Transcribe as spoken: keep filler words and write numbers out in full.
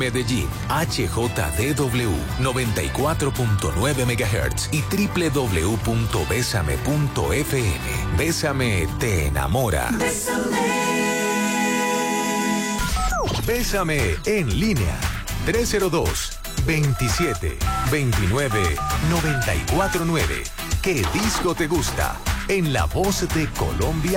Medellín, H J D W noventa y cuatro punto nueve megahertz y doble u doble u doble u punto bésame punto f m. Bésame te enamora. Bésame. Bésame en línea. tres cero dos, veintisiete, veintinueve, noventa y cuatro nueve. ¿Qué disco te gusta? En La Voz de Colombia.